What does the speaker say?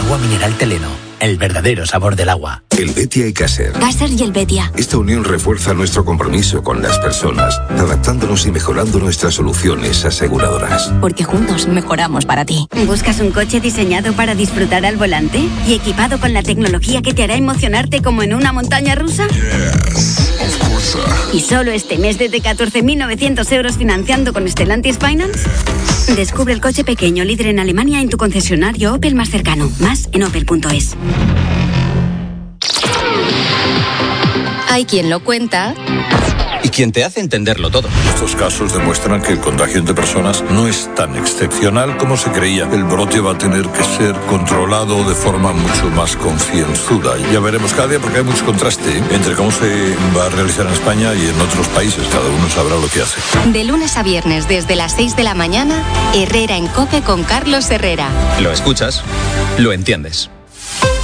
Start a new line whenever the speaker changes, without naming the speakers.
Agua mineral Teleno, el verdadero sabor del agua.
El Betia y Caser.
Caser y el Betia.
Esta unión refuerza nuestro compromiso con las personas, adaptándonos y mejorando nuestras soluciones aseguradoras.
Porque juntos mejoramos para ti.
¿Buscas un coche diseñado para disfrutar al volante? ¿Y equipado con la tecnología que te hará emocionarte como en una montaña rusa?
Yes, of course.
¿Y solo este mes desde 14.900 euros financiando con Stellantis Finance? Descubre el coche pequeño líder en Alemania en tu concesionario Opel más cercano. Más en opel.es.
Hay quien lo cuenta
y quien te hace entenderlo todo.
Estos casos demuestran que el contagio entre personas no es tan excepcional como se creía. El brote va a tener que ser controlado de forma mucho más concienzuda. Ya veremos cada día, porque hay mucho contraste entre cómo se va a realizar en España y en otros países. Cada uno sabrá lo que hace.
De lunes a viernes desde las 6 de la mañana, Herrera en COPE con Carlos Herrera.
Lo escuchas, lo entiendes.